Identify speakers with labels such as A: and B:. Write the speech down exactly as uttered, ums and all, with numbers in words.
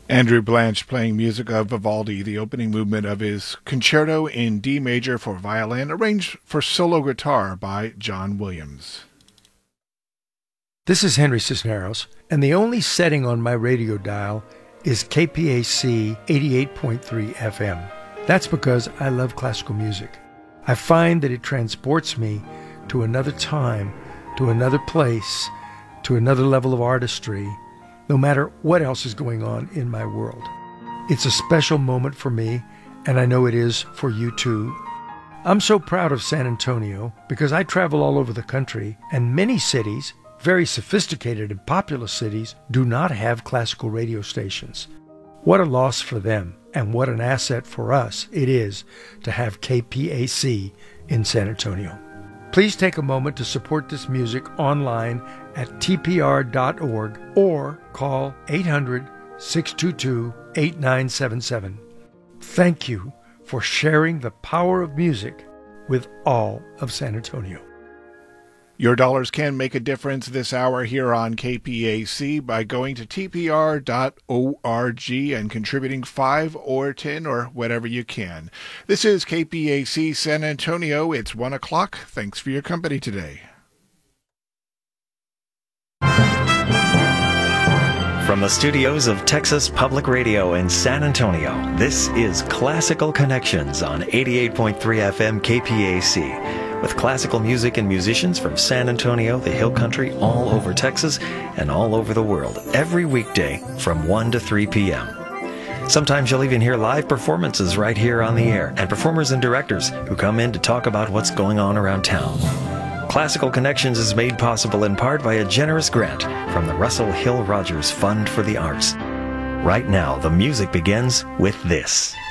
A: Andrew Blanche playing music of Vivaldi, the opening movement of his Concerto in D major for violin, arranged for solo guitar by John Williams.
B: This is Henry Cisneros, and the only setting on my radio dial is K P A C eighty-eight point three F M. That's because I love classical music. I find that it transports me to another time, to another place, to another level of artistry, no matter what else is going on in my world. It's a special moment for me, and I know it is for you too. I'm so proud of San Antonio because I travel all over the country, and many cities, very sophisticated and populous cities, do not have classical radio stations. What a loss for them, and what an asset for us it is to have K P A C in San Antonio. Please take a moment to support this music online at T P R dot org or call eight hundred, six two two, eight nine seven seven. Thank you for sharing the power of music with all of San Antonio.
A: Your dollars can make a difference this hour here on K P A C by going to T P R dot org and contributing five or ten or whatever you can. This is K P A C San Antonio. It's one o'clock. Thanks for your company today.
C: From the studios of Texas Public Radio in San Antonio, this is Classical Connections on eighty-eight point three F M K P A C. With classical music and musicians from San Antonio, the Hill Country, all over Texas, and all over the world, every weekday from one to three p.m. Sometimes you'll even hear live performances right here on the air, and performers and directors who come in to talk about what's going on around town. Classical Connections is made possible in part by a generous grant from the Russell Hill Rogers Fund for the Arts. Right now, the music begins with this.